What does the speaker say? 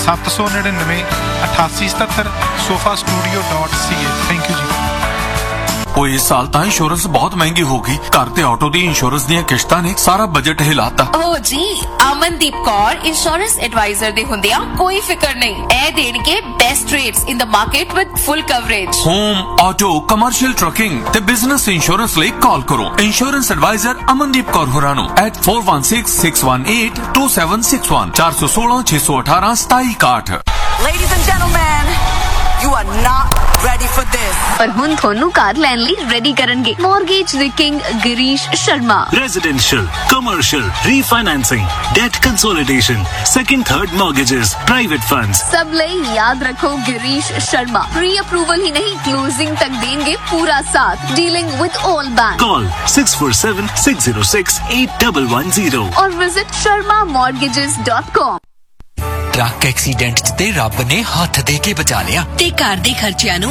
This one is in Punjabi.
799 8877 sofastudio.ca। थैंक यू जी। ਉਹ ਇਸ ਸਾਲ ਤਾਂ ਇੰਸ਼ੋਰੈਂਸ ਬਹੁਤ ਮਹਿੰਗੀ ਹੋ ਗਈ। ਘਰ ਤੇ ਆਟੋ ਦੀ ਇੰਸ਼ੋਰੈਂਸ ਦੀਆਂ ਕਿਸ਼ਤਾਂ ਨੇ ਸਾਰਾ ਬਜਟ ਹਿਲਾਤਾ। ਓ ਜੀ, ਅਮਨਦੀਪ ਕੌਰ ਇੰਸ਼ੋਰੈਂਸ ਐਡਵਾਈਜ਼ਰ ਦੇ ਹੁੰਦਿਆਂ ਕੋਈ ਫਿਕਰ ਨਹੀਂ। ਇਹ ਦੇਣਗੇ best rates in the market with full coverage. Home, auto, commercial trucking ਤੇ ਬਿਜ਼ਨਸ ਇੰਸ਼ੋਰੈਂਸ ਲਈ ਕਾਲ ਕਰੋ ਇੰਸ਼ੋਰੈਂਸ ਐਡਵਾਈਜ਼ਰ ਅਮਨਦੀਪ ਕੌਰ ਹੋਰਾਂ ਨੂੰ at 4166182761 416 618 2761। Ladies and gentlemen, you are not ready for this. ਪਰ ਹੁਣ ਤੁਹਾਨੂੰ ਕਾਰ ਲੈਣ ਲਈ ਰੈਡੀ ਕਰਨਗੇ ਮੌਰਗੇਜ ਦੇ king Girish Sharma. Residential, commercial, refinancing, debt consolidation, second, third mortgages, private funds. ਸਭ ਲਈ ਯਾਦ ਰੱਖੋ ਗਿਰੀਸ਼ ਸ਼ਰਮਾ ਪ੍ਰੀ ਅਪਰੂਵਲ ਹੀ ਨਹੀਂ ਕਲੋजिंग तक देंगे पूरा साथ। Dealing with all bank. Call 647-606-8110 और विजिट sharmamortgages.com। ਟਰੱਕ ਐਕਸੀਡੈਂਟ 'ਚ ਤੇ ਰੱਬ ਨੇ ਹੱਥ ਦੇ ਕੇ ਬਚਾ ਲਿਆ ਤੇ ਘਰ ਦੇ ਖਰਚਿਆਂ ਨੂੰ